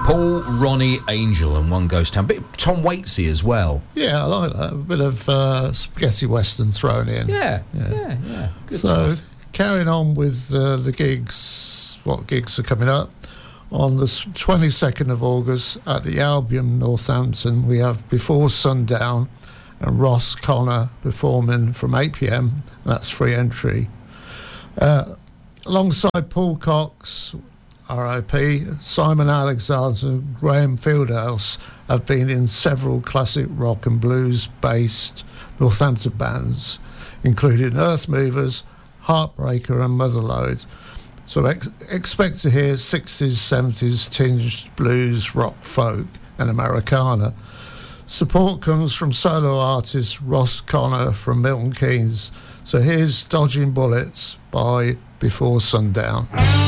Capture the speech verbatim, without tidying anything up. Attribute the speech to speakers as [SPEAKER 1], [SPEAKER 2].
[SPEAKER 1] Paul, Ronnie, Angel and One Ghost Town. Bit Tom Waitsy as well.
[SPEAKER 2] Yeah, I like that. A bit of uh, spaghetti western thrown in.
[SPEAKER 1] Yeah, yeah, yeah. yeah. Good
[SPEAKER 2] so,
[SPEAKER 1] choice.
[SPEAKER 2] Carrying on with uh, the gigs, what gigs are coming up? On the twenty-second of August at the Albion, Northampton, we have Before Sundown and Ross Connor performing from eight p.m, and that's free entry. Uh, alongside Paul Cox, R I P, Simon Alexander and Graham Fieldhouse have been in several classic rock and blues-based Northampton bands, including Earth Movers, Heartbreaker and Motherlode. So ex- expect to hear sixties, seventies tinged blues, rock, folk and Americana. Support comes from solo artist Ross Connor from Milton Keynes. So here's Dodging Bullets by Before Sundown.